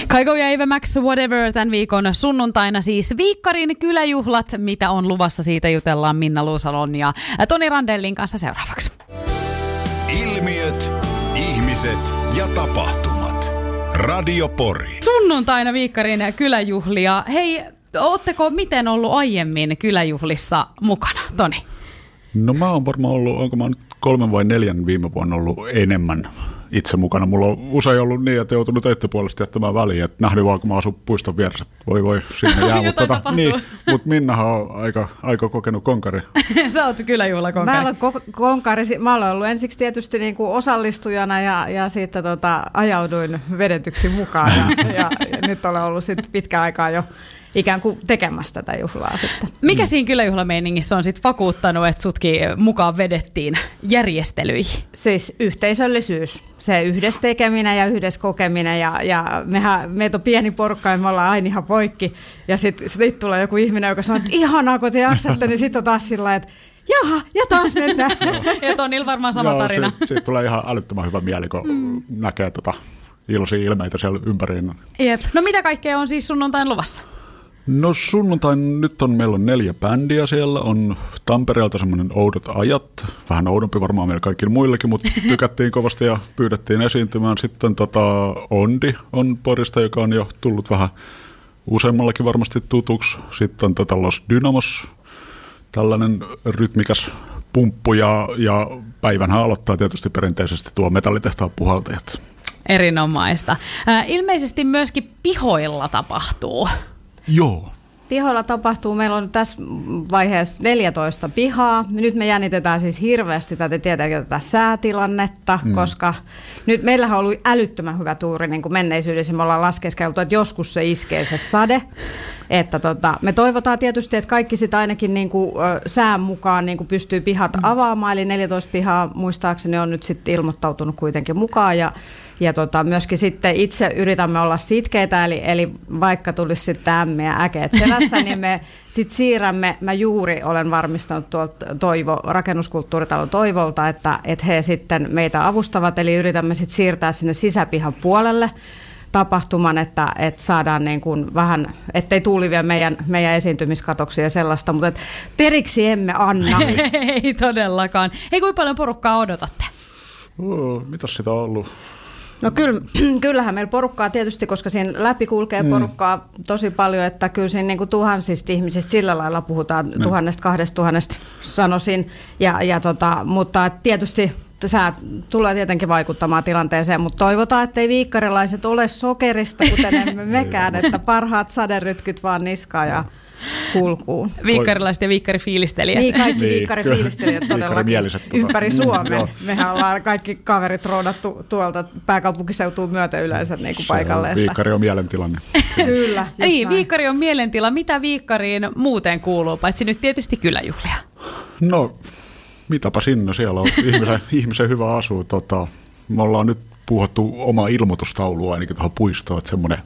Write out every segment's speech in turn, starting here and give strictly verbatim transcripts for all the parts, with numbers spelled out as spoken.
Kaiko ja Eve Max, whatever, tämän viikon sunnuntaina siis Viikkarin kyläjuhlat, mitä on luvassa, siitä jutellaan Minna Luusalon ja Toni Randellin kanssa seuraavaksi. Ilmiöt, ihmiset ja tapahtumat. Radio Pori. Sunnuntaina Viikkarin kyläjuhlia. Hei, ootteko miten ollut aiemmin kyläjuhlissa mukana, Toni? No mä oon varmaan ollut, onko mä nyt kolmen vai neljän viime vuonna ollut enemmän itse mukana. Mulla on usein ollut niin, että joutunut töitten puolesta jättämään väliin, että nähnyt vaan, kun mä asun puiston vieressä. Voi voi, sinne jää. Mutta tota, niin, mut Minnahan on aika, aika kokenut konkari. Sä oot kyläjuhla konkari. Mä olen ko- konkari. Mä olen ollut ensiksi tietysti niinku osallistujana ja, ja sitten tota, ajauduin vedetyksi mukaan. Ja, ja, ja nyt olen ollut sit pitkän aikaa jo ikään kuin tekemässä tätä juhlaa sitten. Mikä siinä kyläjuhlameiningissä on sitten vakuuttanut, että sutkin mukaan vedettiin järjestelyihin? Siis yhteisöllisyys, se yhdessä tekeminen ja yhdessä kokeminen ja, ja mehän, meitä on pieni porukka ja me ollaan aina ihan poikki ja sitten sit tulee joku ihminen, joka sanoo, että ihanaa kun te jaksatte, niin sitten on taas sillä lailla, että jaha, ja taas mennään. Ja Tonilla varmaan sama Joo, tarina. Siitä, siitä tulee ihan älyttömän hyvä mieli, kun mm. näkee tota iloisia ilmeitä siellä ympäriin. Jep. No mitä kaikkea on siis sunnuntain luvassa? No sunnuntain nyt on, meillä on neljä bändiä siellä, on Tampereelta semmoinen Oudot ajat, vähän oudompi varmaan meillä kaikille muillekin, mutta tykättiin kovasti ja pyydettiin esiintymään. Sitten tota Ondi on Porista, joka on jo tullut vähän useammallakin varmasti tutuksi. Sitten on tota Los Dynamos, tällainen rytmikäs pumppu ja, ja päivänhän aloittaa tietysti perinteisesti tuo metallitehtaan puhaltajat. Erinomaista. Äh, ilmeisesti myöskin pihoilla tapahtuu. Joo. Pihoilla tapahtuu. Meillä on tässä vaiheessa neljätoista pihaa. Nyt me jännitetään siis hirveästi tätä tietenkin tätä säätilannetta, mm. koska nyt meillähän on ollut älyttömän hyvä tuuri niin kuin menneisyydessä. Me ollaan laskeskeltu, että joskus se iskee se sade. Että tota, me toivotaan tietysti, että kaikki sitä ainakin niin kuin, ö, sään mukaan niin kuin pystyy pihat avaamaan. Eli neljätoista pihaa muistaakseni on nyt sitten ilmoittautunut kuitenkin mukaan. Ja Ja tota, myöskin sitten itse yritämme olla sitkeitä, eli, eli vaikka tulisi sitten ämmiä äkeet selässä, niin me sitten siirrämme, mä juuri olen varmistanut tuolta Toivo, rakennuskulttuuritalon Toivolta, että, että he sitten meitä avustavat, eli yritämme sitten siirtää sinne sisäpihan puolelle tapahtuman, että, että saadaan niin kuin vähän, ettei tuuli vie meidän, meidän esiintymiskatoksia ja sellaista, mutta et periksi emme anna. Ei todellakaan. Hei, kuinka paljon porukkaa odotatte? Oh, mitäs sitä on ollut? No kyllä, kyllähän meillä porukkaa tietysti, koska siinä läpi kulkee mm. porukkaa tosi paljon, että kyllä siinä niin kuin tuhansista ihmisistä sillä lailla puhutaan, no. tuhannesta, kahdesta tuhannesta sanoisin, ja, ja tota, mutta tietysti sää tulee tietenkin vaikuttamaan tilanteeseen, mutta toivotaan, ettei viikkarilaiset ole sokerista, kuten emme mekään, että parhaat saderytkyt vaan niskaan ja kulkuun. Viikkarilaiset ja viikkarifiilistelijät. Niin, kaikki niin, viikkarifiilistelijät todellakin ympäri Suomea. Joo. Mehän ollaan kaikki kaverit roodattu tuolta pääkaupunkiseutuun myöten yleensä niin kuin paikalle. Että viikkari on mielentilanne. Kyllä. Niin, viikkari on mielentila. Mitä viikkariin muuten kuuluu, paitsi nyt tietysti kyläjuhlia? No, mitäpä sinne. Siellä on ihmisen, ihmisen hyvä asua. Tota, me ollaan nyt puhuttu omaa ilmoitustaulua ainakin tuohon puistoon, että semmoinen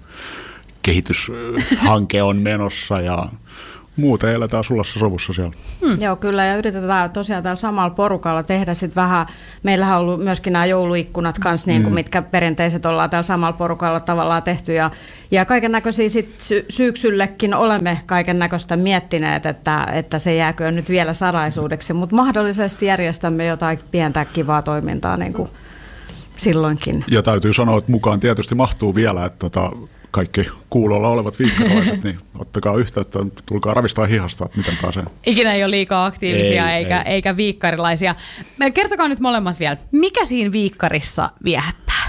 kehityshanke on menossa ja muuten eletään sulassa sovussa siellä. Hmm. Joo, kyllä, ja yritetään tosiaan täällä samalla porukalla tehdä sitten vähän, meillähän on ollut myöskin nämä jouluikkunat kanssa, niin kuin, hmm. mitkä perinteiset ollaan täällä samalla porukalla tavallaan tehty, ja, ja kaiken näköisiä sitten sy- syksyllekin olemme kaiken näköistä miettineet, että, että se jääkö nyt vielä salaisuudeksi, mutta mahdollisesti järjestämme jotain pientä kivaa toimintaa niin kuin silloinkin. Ja täytyy sanoa, että mukaan tietysti mahtuu vielä, että tota, kaikki kuulolla olevat viikkarilaiset, niin ottakaa yhteyttä, tulkaa ravistaa hihasta, että miten pääsee. Ikinä ei ole liikaa aktiivisia ei, eikä, ei. eikä viikkarilaisia. Kertokaa nyt molemmat vielä, mikä siinä viikkarissa viehättää?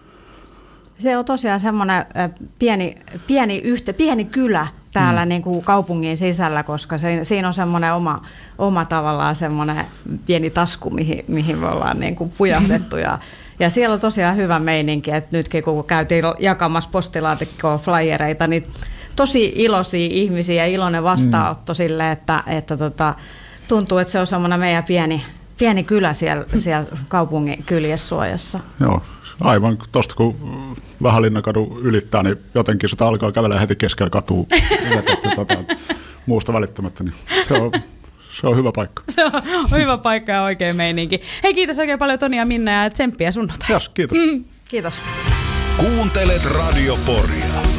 Se on tosiaan semmoinen pieni, pieni, yhte, pieni kylä täällä mm. niin kuin kaupungin sisällä, koska se, siinä on semmoinen oma, oma tavallaan semmoinen pieni tasku, mihin, mihin me ollaan niin kuin pujahdettu ja Ja siellä on tosiaan hyvä meininki, että nytkin kun käytiin jakamassa postilaatikkoa flyereita, niin tosi iloisia ihmisiä ja iloinen vastaanotto mm. sille, että, että tota, tuntuu, että se on semmoinen meidän pieni, pieni kylä siellä, siellä kaupungin kyljessuojassa. Joo, aivan tuosta kun Vähälinnakadun ylittää, niin jotenkin sitä alkaa kävellä heti keskellä katua tota, muusta välittämättä, niin se on... Se on hyvä paikka. Se on hyvä paikka ja oikein meininki. Hei, kiitos oikein paljon Toni ja Minna ja tsemppiä sunnuntai. Yes, kiitos. Mm. Kiitos. Kuuntelet Radio Poria.